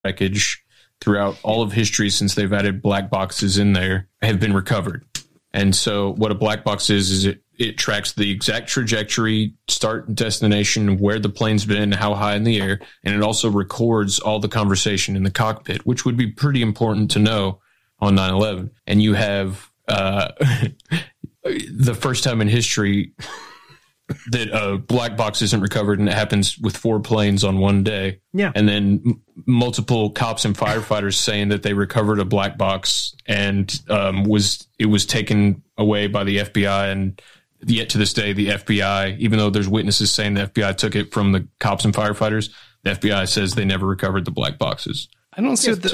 wreckage throughout all of history since they've added black boxes in there have been recovered. And so what a black box is it tracks the exact trajectory, start and destination, where the plane's been, how high in the air, and it also records all the conversation in the cockpit, which would be pretty important to know on 9/11. And you have the first time in history that a black box isn't recovered, and it happens with 4 planes on one day. Yeah. And then multiple cops and firefighters saying that they recovered a black box and it was taken away by the FBI, and yet to this day, the FBI, even though there's witnesses saying the FBI took it from the cops and firefighters, the FBI says they never recovered the black boxes. I don't see what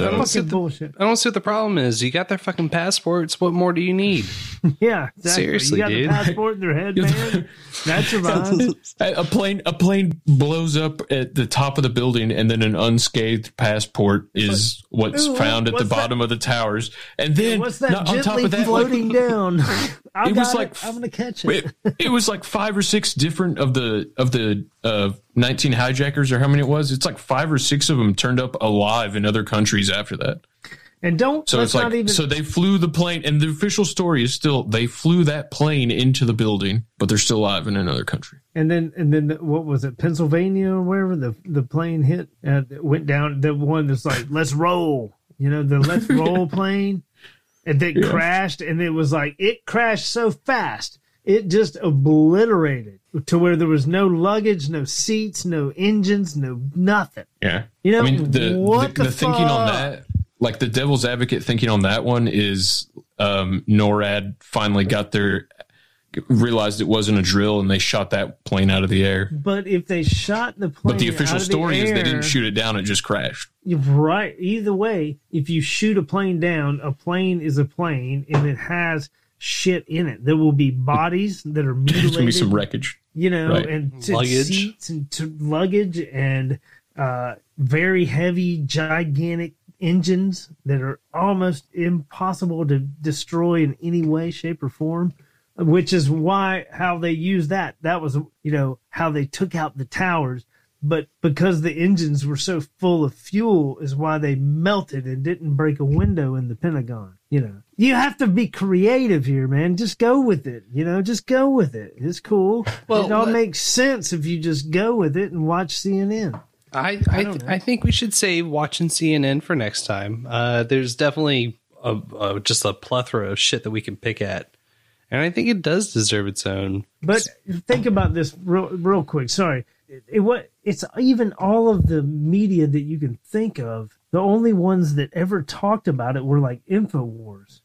the problem is. You got their fucking passports. What more do you need? Yeah, exactly. Seriously, you got dude. the passport in their head, man. That survives. A plane blows up at the top of the building, and then an unscathed passport is what's found at the bottom of the towers. And then what's that on top of that, floating down? I'm going to catch it. It was like 5 or 6 different of the 19 hijackers, or how many it was. It's like 5 or 6 of them turned up alive in other countries after that. And so they flew the plane, and the official story is still they flew that plane into the building, but they're still alive in another country. And then what was it, Pennsylvania or wherever the plane hit, went down, the one that's like, let's roll, the let's roll plane, and they crashed, and it was like, it crashed so fast, it just obliterated to where there was no luggage, no seats, no engines, no nothing. Yeah. The thinking on that, like the devil's advocate thinking on that one is NORAD finally realized it wasn't a drill, and they shot that plane out of the air. But if they shot the plane, but the official story is they didn't shoot it down; it just crashed. Right. Either way, if you shoot a plane down, a plane is a plane, and it has shit in it. There will be bodies that are mutilated. There's gonna be some wreckage, right. And luggage, seats and luggage, and very heavy, gigantic engines that are almost impossible to destroy in any way, shape, or form. Which is how they used that. That was, how they took out the towers. But because the engines were so full of fuel is why they melted and didn't break a window in the Pentagon. You have to be creative here, man. Just go with it. Just go with it. It's cool. Well, it all makes sense if you just go with it and watch CNN. I think we should save watching CNN for next time. There's definitely just a plethora of shit that we can pick at. And I think it does deserve its own. But think about this real quick. Sorry. It's even all of the media that you can think of. The only ones that ever talked about it were like InfoWars,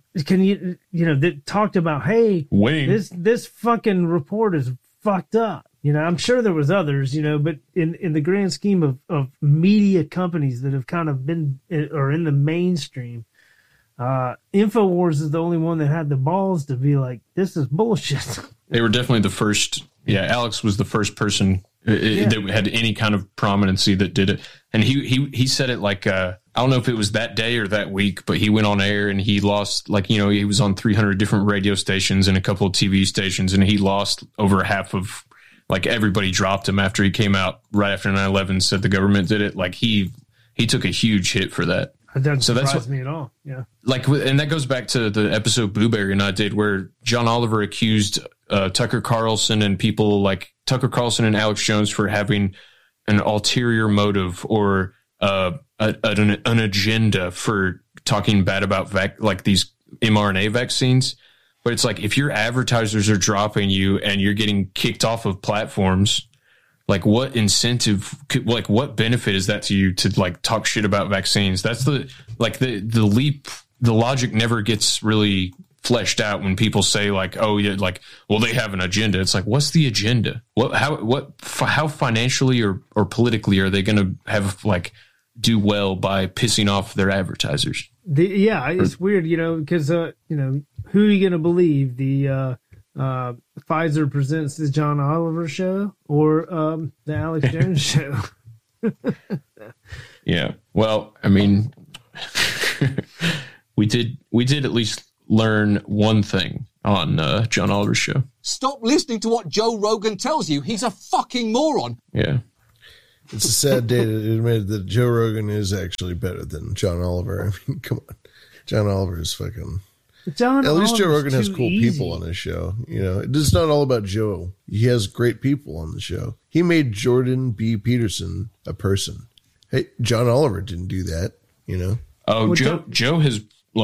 that talked about, hey, this fucking report is fucked up. I'm sure there was others, but in the grand scheme of media companies that have kind of been or in the mainstream, InfoWars is the only one that had the balls to be like, this is bullshit. They were definitely the first. Yeah, Alex was the first person that had any kind of prominency that did it. And he said it like, I don't know if it was that day or that week, but he went on air and he lost, he was on 300 different radio stations and a couple of TV stations, and he lost over half of, everybody dropped him after he came out right after 9/11, said the government did it. He took a huge hit for that. It doesn't surprise me at all. Yeah. And that goes back to the episode Booberry and I did where John Oliver accused Tucker Carlson and people like Tucker Carlson and Alex Jones for having an ulterior motive or an agenda for talking bad about these mRNA vaccines. But it's like, if your advertisers are dropping you and you're getting kicked off of platforms, what incentive, what benefit is that to you to talk shit about vaccines? That's the leap. The logic never gets really fleshed out when people say they have an agenda. It's like, what's the agenda? How financially or politically are they going to have do well by pissing off their advertisers? It's weird, because who are you going to believe? The Pfizer presents the John Oliver show or the Alex Jones show? Yeah. Well, I mean, we did at least learn one thing on John Oliver's show. Stop listening to what Joe Rogan tells you. He's a fucking moron. Yeah. It's a sad day to admit that Joe Rogan is actually better than John Oliver. I mean, come on. John Oliver is fucking... At least Joe Rogan has cool people on his show. You know, it's not all about Joe. He has great people on the show. He made Jordan B. Peterson a person. Hey, John Oliver didn't do that, you know? Oh, Joe has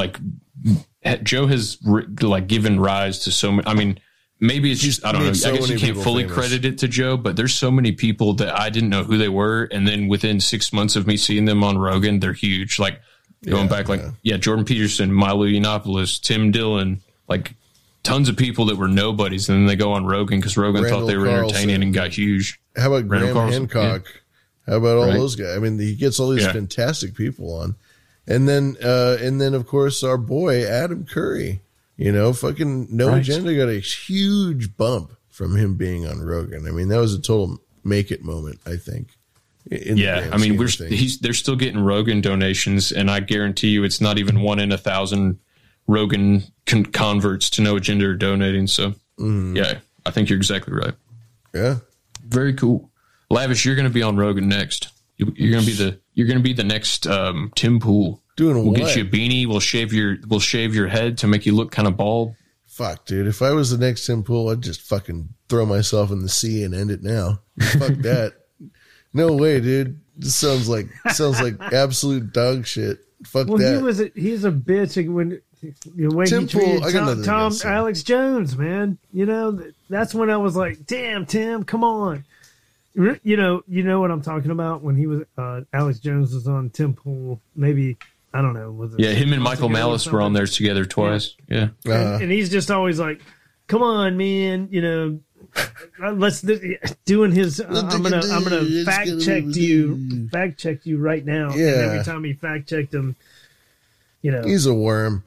given rise to so many. I mean, maybe it's just, I don't know. I guess you can't fully credit it to Joe, but there's so many people that I didn't know who they were. And then within 6 months of me seeing them on Rogan, they're huge. Like going back, Jordan Peterson, Milo Yiannopoulos, Tim Dillon, like tons of people that were nobodies. And then they go on Rogan because Rogan thought they were entertaining and got huge. How about Graham Hancock? Yeah. How about all those guys? I mean, he gets all these fantastic people on. And then of course, our boy, Adam Curry, you know, fucking No Agenda got a huge bump from him being on Rogan. I mean, that was a total make it moment, I think. I mean, they're still getting Rogan donations, and I guarantee you it's not even 1 in 1,000 Rogan converts to No Agenda are donating. So, I think you're exactly right. Yeah. Very cool. Lavish, you're going to be on Rogan next. You're going to be the next Tim Pool. We'll get you a beanie. We'll shave your head to make you look kind of bald. Fuck, dude. If I was the next Tim Pool, I'd just fucking throw myself in the sea and end it now. Fuck that. No way, dude. This sounds like absolute dog shit. Fuck that. He's a bitch when the way Tim he treated Pool, Tom Alex Jones, man. You know, that's when I was like, damn, Tim, come on. You know what I'm talking about when he was Alex Jones was on Tim Pool. Maybe I don't know. Was it him and Michael Malice were on there together twice. Yeah, and he's just always like, "Come on, man, you know, let's doing his. I'm gonna fact check you right now." Yeah. And every time he fact checked him, you know, he's a worm.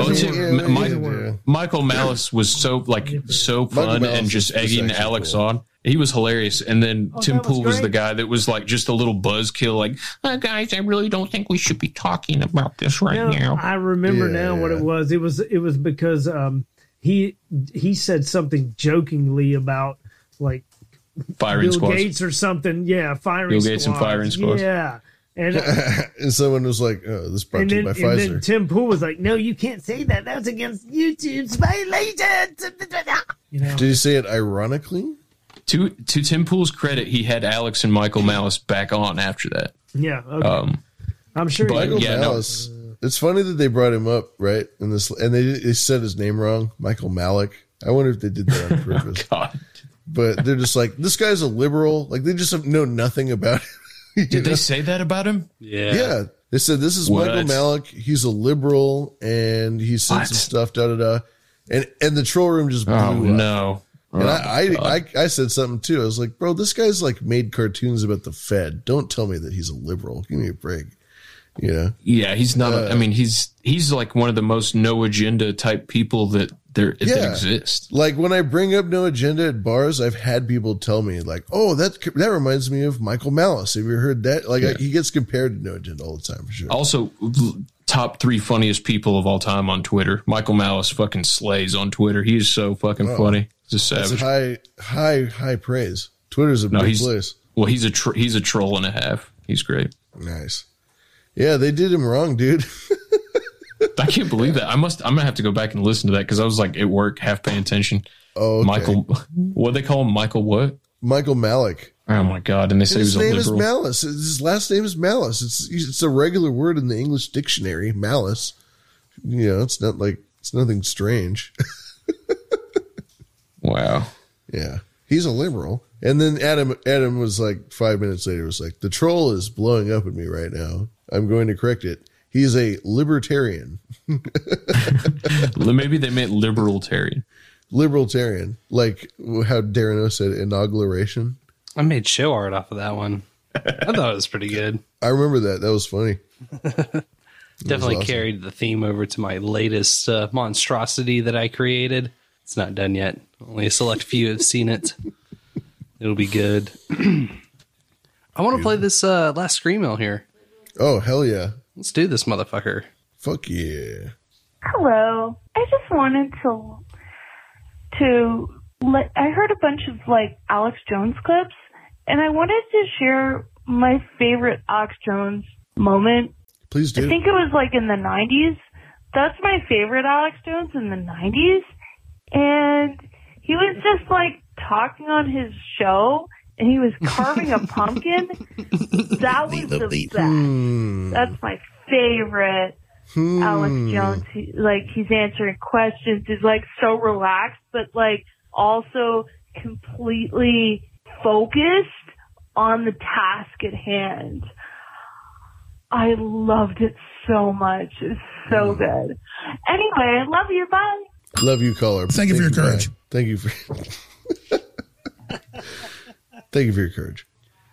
Michael Malice was so fun and just egging Alex on. He was hilarious. And then Tim Pool was the guy that was like just a little buzzkill, like, guys, I really don't think we should be talking about this now. I remember now what it was. It was because he said something jokingly about like firing Bill squads. Gates or something. Yeah, firing Bill squads. Gates and firing squads. Yeah. And, and someone was like, "Oh, this brought to you by Pfizer." And then Tim Pool was like, "No, you can't say that. That's against YouTube's violations." You know? Did you say it ironically? To Tim Pool's credit, he had Alex and Michael Malice back on after that. Yeah, okay. I'm sure. Michael Malice. It's funny that they brought him up right in this, and they said his name wrong, Michael Malik. I wonder if they did that on purpose. God. But they're just like, this guy's a liberal. Like they just know nothing about him. Did they say that about him? Yeah. They said this is Michael Malik. He's a liberal, and he said some stuff. And the troll room just blew up. No. And I said something too. I was like, bro, this guy's like made cartoons about the Fed. Don't tell me that he's a liberal. Give me a break. You know? Yeah, he's not. I mean, he's like one of the most no agenda type people that that exist. Like when I bring up No Agenda at bars, I've had people tell me like, "Oh, that reminds me of Michael Malice." Have you heard that? Like he gets compared to No Agenda all the time for sure. Also, top 3 funniest people of all time on Twitter. Michael Malice fucking slays on Twitter. He's so fucking funny. Just savage. That's high praise. Twitter's a big place. Well, he's a troll and a half. He's great. Nice. Yeah, they did him wrong, dude. I can't believe that. I'm gonna have to go back and listen to that because I was like at work, half paying attention. Oh, okay. Michael, what do they call him? Michael what? Michael Malik. Oh my god! And they say his he was name a liberal. is Malice. His last name is Malice. It's a regular word in the English dictionary. Malice. You know, it's nothing strange. Wow. Yeah, he's a liberal. And then Adam was like 5 minutes later was like, the troll is blowing up at me right now. I'm going to correct it. He's a libertarian. Maybe they meant liberalitarian. Libertarian, like how Darren O said, inauguration. I made show art off of that one. I thought it was pretty good. I remember that. That was funny. Definitely awesome. Carried the theme over to my latest monstrosity that I created. It's not done yet. Only a select few have seen it. It'll be good. I want to play this last Screamo here. Oh, hell yeah. Let's do this, motherfucker. Fuck yeah. Hello. I just wanted I heard a bunch of like Alex Jones clips, and I wanted to share my favorite Alex Jones moment. Please do. I think it was like in the 90s. That's my favorite Alex Jones in the 90s. And he was just like talking on his show and he was carving a pumpkin. That was the best. That's my favorite Alex Jones. He's answering questions. He's like so relaxed, but like also completely focused on the task at hand. I loved it so much. It's so good. Anyway, I love you. Bye. Love you, caller. Thank you for your courage. Thank you for thank you for your courage.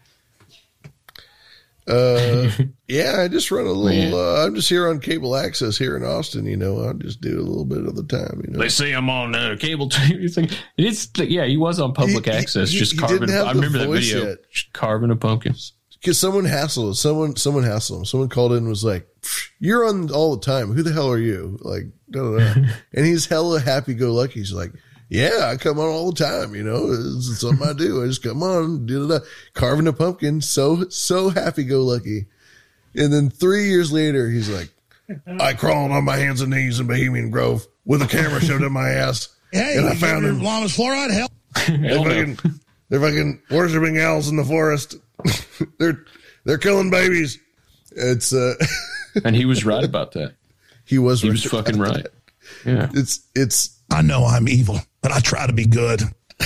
Yeah, I just run a little. I'm just here on cable access here in Austin. I'll just do a little bit of the time. They say I'm on cable TV. He was on public access, just carving. I remember that video, just carving a pumpkin. Because someone hassled him. Someone hassled him. Someone called in and was like, "You're on all the time. Who the hell are you?" Like, and he's hella happy-go-lucky. He's like, "Yeah, I come on all the time. It's something I do. I just come on, carving a pumpkin. So happy-go-lucky." And then 3 years later, he's like, "I crawled on my hands and knees in Bohemian Grove with a camera shoved in my ass, and I found him. Llamas fluoride. Hell, they're fucking worshiping owls in the forest." They're killing babies. It's and he was right about that. He was fucking right. Yeah. It's I know I'm evil, but I try to be good.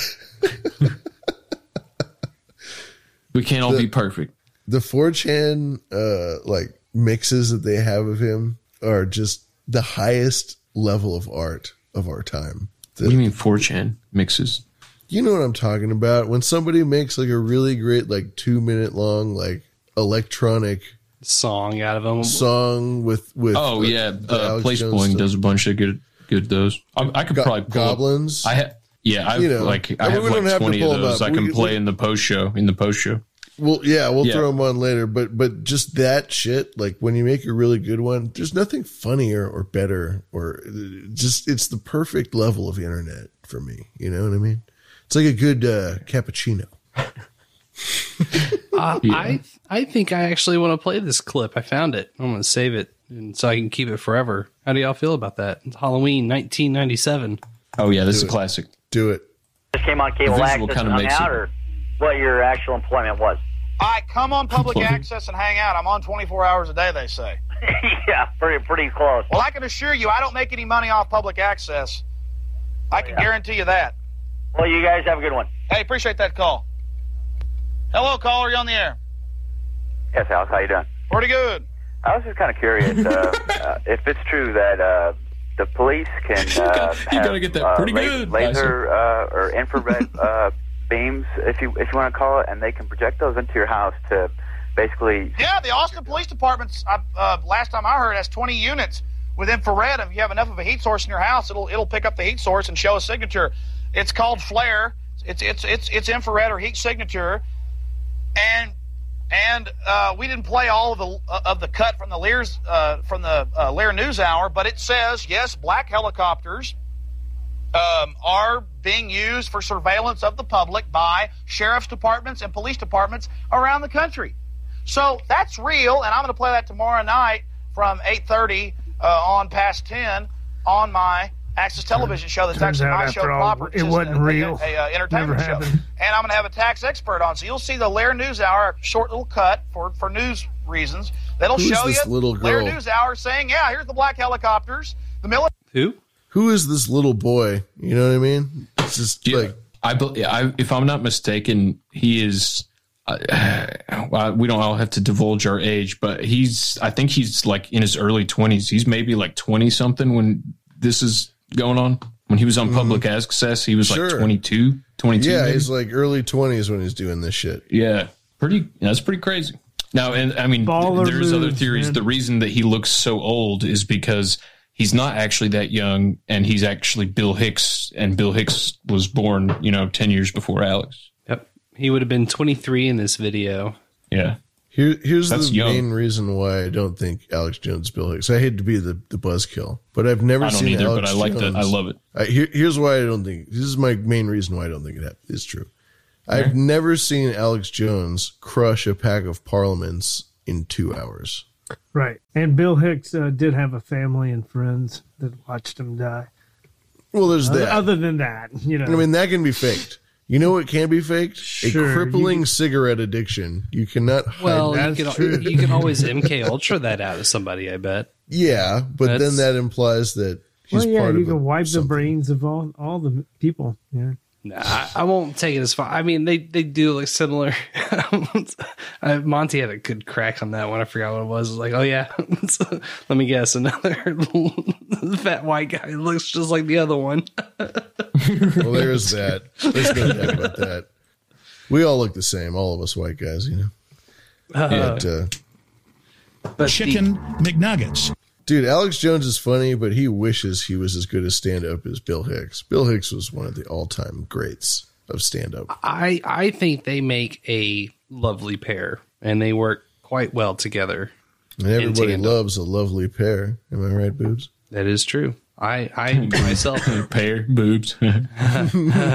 We can't all be perfect. The 4chan mixes that they have of him are just the highest level of art of our time. What do you mean 4chan mixes? You know what I'm talking about? When somebody makes like a really great 2-minute long electronic song out of them. Song with Place Blowing does a bunch of good those. I could probably pull Goblins. I have 20 of those I can play in the post show. We'll throw them on later, but just that shit, when you make a really good one, there's nothing funnier or better or just it's the perfect level of internet for me. You know what I mean? It's like a good cappuccino. I think I actually want to play this clip. I found it. I'm going to save it so I can keep it forever. How do y'all feel about that? It's Halloween 1997. Oh, yeah, this is a classic. Do it. Just came on cable access and hung out, or what your actual employment was? I come on public access and hang out. I'm on 24 hours a day, they say. Yeah, pretty close. Well, I can assure you I don't make any money off public access. I can guarantee you that. Well, you guys have a good one. Hey, appreciate that call. Hello, caller. You on the air? Yes, Alex. How you doing? Pretty good. I was just kind of curious if it's true that the police can have laser or infrared beams, if you want to call it, and they can project those into your house to basically... Yeah, the Austin Police Department, last time I heard, has 20 units with infrared. If you have enough of a heat source in your house, it'll pick up the heat source and show a signature. It's called FLAIR. It's infrared or heat signature, and we didn't play all of the cut from the Lear News Hour, but it says yes, black helicopters are being used for surveillance of the public by sheriff's departments and police departments around the country. So that's real, and I'm going to play that tomorrow night from 8:30 on past 10 on my Access Television show. That's actually my show proper. It wasn't real. A entertainment show. And I'm going to have a tax expert on. So you'll see the Lear News Hour, short little cut for news reasons. That'll show you Lear News Hour saying, yeah, here's the black helicopters. The military. Who is this little boy? You know what I mean? It's just if I'm not mistaken, he is. We don't all have to divulge our age, but I think he's like in his early 20s. He's maybe like 20 something when this is going on. When he was on public access, he was like 22. Yeah, maybe? he's like early 20s when he's doing this shit. Yeah, that's pretty crazy. Now, and I mean, there's other theories. Man. The reason that he looks so old is because he's not actually that young, and he's actually Bill Hicks, and Bill Hicks was born, 10 years before Alex. Yep. He would have been 23 in this video. Yeah. Here's the main reason why I don't think Alex Jones is Bill Hicks. I hate to be the buzzkill, but I've never seen either, Alex but I like Jones. that. I love it. Here's why I don't think. This is my main reason why I don't think it is true. I've never seen Alex Jones crush a pack of Parliaments in 2 hours. Right. And Bill Hicks did have a family and friends that watched him die. Well, there's that. Other than that, you know. I mean, that can be faked. You know what can be faked? Sure, a crippling cigarette addiction. You cannot hide. Well, you can always MK Ultra that out of somebody, I bet. Yeah, but then that implies that he's part of you can wipe the brains of all the people. Yeah. Nah, I won't take it as far. I mean, they do look similar. Monty had a good crack on that one. I forgot what it was. It was like, oh yeah, let me guess, another fat white guy who looks just like the other one. Well, there's that. There's no doubt about that. We all look the same, all of us white guys, you know. But chicken McNuggets. Dude, Alex Jones is funny, but he wishes he was as good a stand-up as Bill Hicks. Bill Hicks was one of the all-time greats of stand-up. I think they make a lovely pair, and they work quite well together. And everybody loves a lovely pair. Am I right, Boobs? That is true. I myself pair boobs. I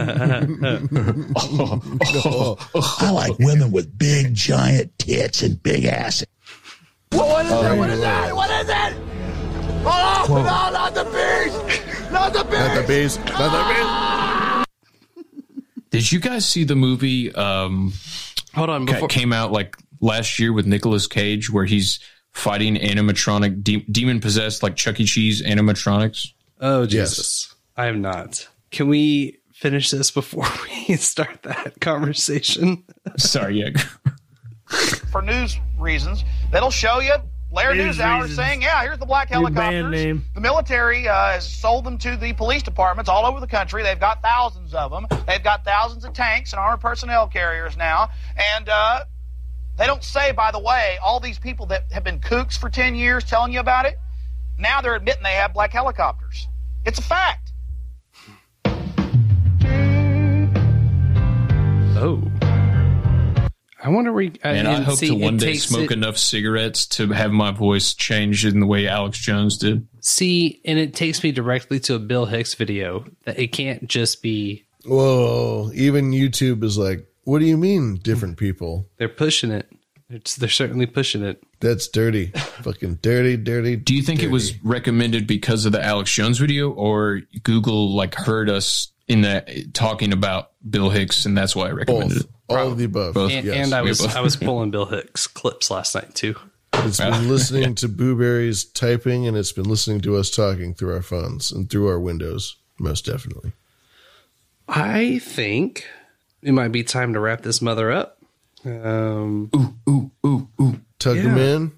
like women with big, giant tits and big asses. What is it? What is that? What is it? Oh, no, not the bees! Not the bees! Not the bees! Not the bees! Did you guys see the movie? Hold on, came out like last year with Nicolas Cage, where he's fighting animatronic, demon possessed, like Chuck E. Cheese animatronics. Oh Jesus! Yes. I have not. Can we finish this before we start that conversation? Sorry, yeah. For news reasons, that'll show you. Lair News Hour saying, yeah, here's the black helicopters. The military has sold them to the police departments all over the country. They've got thousands of them. They've got thousands of tanks and armored personnel carriers now. And they don't say, by the way, all these people that have been kooks for 10 years telling you about it, now they're admitting they have black helicopters. It's a fact. Oh. I wonder where and I hope to one day smoke enough cigarettes to have my voice change in the way Alex Jones did. See, and it takes me directly to a Bill Hicks video that it can't just be. Whoa, even YouTube is like, what do you mean different people? They're pushing it. They're certainly pushing it. That's dirty. Fucking dirty. Do you think it was recommended because of the Alex Jones video, or Google like heard us in that talking about Bill Hicks and that's why I recommended it? All of the above. Both. And I was pulling Bill Hicks clips last night too. It's been listening to Booberry's typing, and it's been listening to us talking through our phones and through our windows, most definitely. I think it might be time to wrap this mother up. Tuck him in.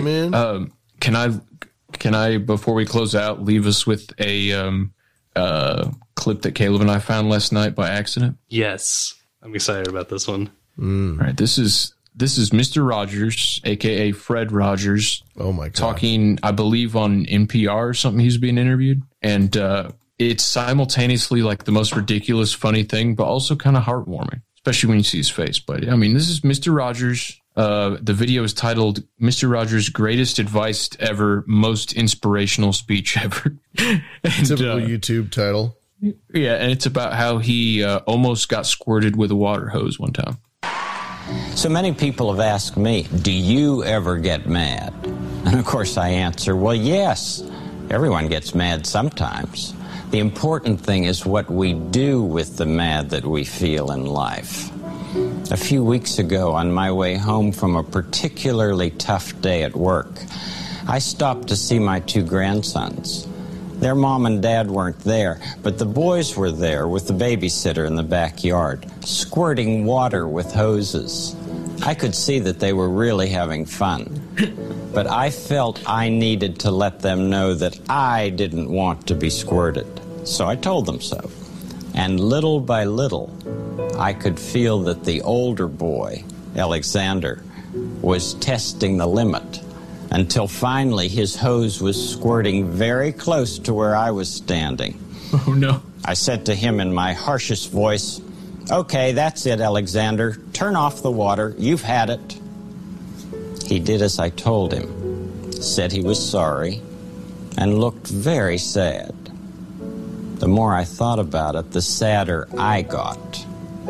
Can I before we close out, leave us with a clip that Caleb and I found last night by accident? Yes. I'm excited about this one. All right, this is Mr. Rogers, aka Fred Rogers. Oh my God! Talking, I believe, on NPR or something. He's being interviewed, and it's simultaneously like the most ridiculous, funny thing, but also kind of heartwarming, especially when you see his face. But I mean, this is Mr. Rogers. The video is titled "Mr. Rogers' Greatest Advice Ever, Most Inspirational Speech Ever." And, typical YouTube title. Yeah, and it's about how he almost got squirted with a water hose one time. So many people have asked me, do you ever get mad? And of course I answer, well, yes. Everyone gets mad sometimes. The important thing is what we do with the mad that we feel in life. A few weeks ago, on my way home from a particularly tough day at work, I stopped to see my two grandsons. Their mom and dad weren't there, but the boys were there with the babysitter in the backyard, squirting water with hoses. I could see that they were really having fun, but I felt I needed to let them know that I didn't want to be squirted. So I told them so. And little by little, I could feel that the older boy, Alexander, was testing the limit. Until finally his hose was squirting very close to where I was standing. Oh, no. I said to him in my harshest voice, "Okay, that's it, Alexander. Turn off the water. You've had it." He did as I told him, said he was sorry, and looked very sad. The more I thought about it, the sadder I got.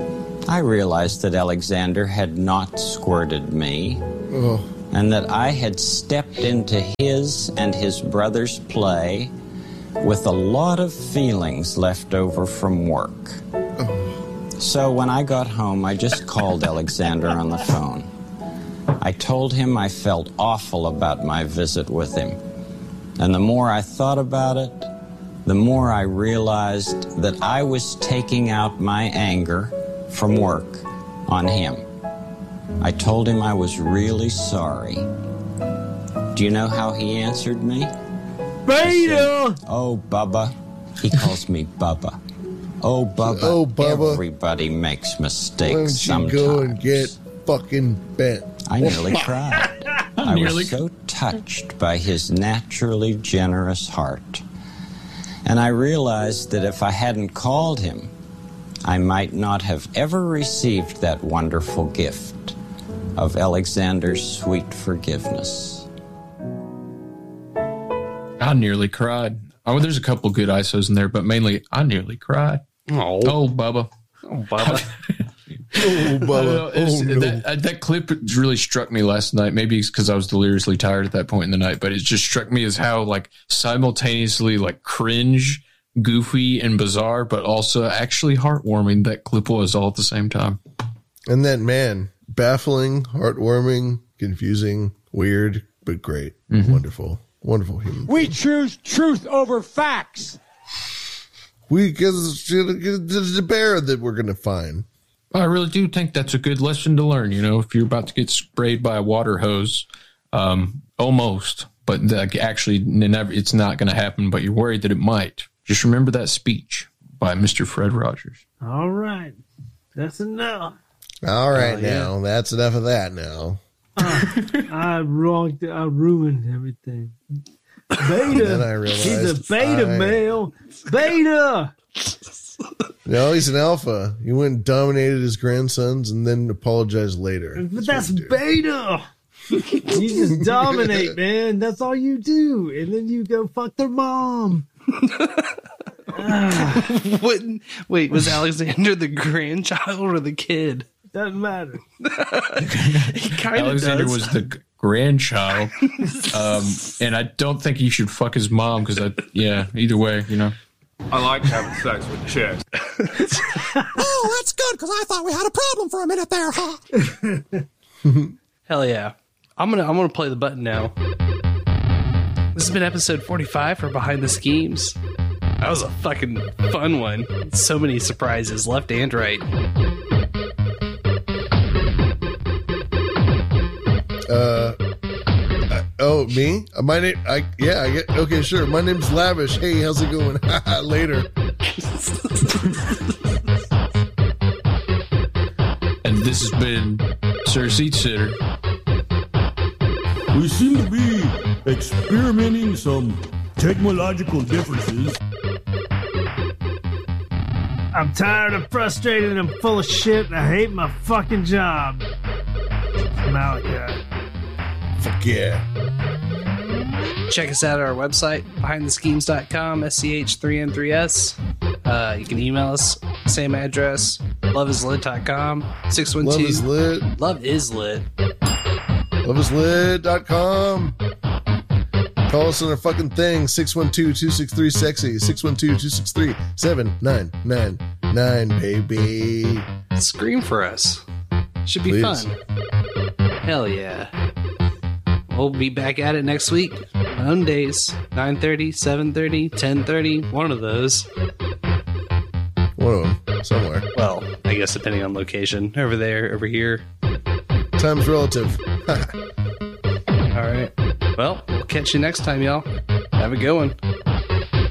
I realized that Alexander had not squirted me, and that I had stepped into his and his brother's play with a lot of feelings left over from work. So when I got home, I just called Alexander on the phone. I told him I felt awful about my visit with him. And the more I thought about it, the more I realized that I was taking out my anger from work on him. I told him I was really sorry. Do you know how he answered me? Beta! Oh, Bubba. He calls me Bubba. Oh, Bubba. Oh, Bubba. Everybody makes mistakes sometimes. Why don't you go and get fucking bent? I nearly cried. I was so touched by his naturally generous heart. And I realized that if I hadn't called him, I might not have ever received that wonderful gift of Alexander's sweet forgiveness. I nearly cried. Oh, there's a couple good ISOs in there, but mainly I nearly cried. Oh, Bubba. Oh, Bubba. Oh, Bubba. That clip really struck me last night. Maybe it's because I was deliriously tired at that point in the night, but it just struck me as how like simultaneously like cringe, goofy, and bizarre, but also actually heartwarming that clip was all at the same time. And that man, baffling, heartwarming, confusing, weird, but great. Mm-hmm. Wonderful human. We choose truth over facts. Because it's the bear that we're going to find. I really do think that's a good lesson to learn. You know, if you're about to get sprayed by a water hose, almost, but actually it's not going to happen, but you're worried that it might. Just remember that speech by Mr. Fred Rogers. All right. That's enough. All right, now. That's enough of that now. I ruined everything. Beta. He's a beta male. Beta. No, he's an alpha. He went and dominated his grandsons and then apologized later. But that's beta. You just dominate, man. That's all you do. And then you go fuck their mom. Wait, was Alexander the grandchild or the kid? Doesn't matter. Alexander was the grandchild. And I don't think he should fuck his mom because either way, you know. I like having sex with chicks. Oh, that's good, because I thought we had a problem for a minute there, huh? Hell yeah. I'm gonna play the button now. This has been episode 45 for Behind the Schemes. That was a fucking fun one. So many surprises, left and right. Me? My name? Okay, sure. My name's Lavish. Hey, how's it going? Later. And this has been Sir Seat Sitter. We seem to be experimenting some technological differences. I'm tired and frustrated and full of shit and I hate my fucking job. Malachi. Fuck yeah. Check us out at our website, behindtheschemes.com, SCH3N3S. You can email us, same address, loveislit.com, 612. Love is lit. Loveislit. Loveislit.com. Call us on our fucking thing, 612-263-SEXY, 612-263-7999, baby. Scream for us. Should be fun. Hell yeah. We'll be back at it next week. On days, 9:30, 7:30, 10:30, one of those. One of them, somewhere. Well, I guess depending on location. Over there, over here. Time's relative. All right. Well, we'll catch you next time, y'all. Have a good one.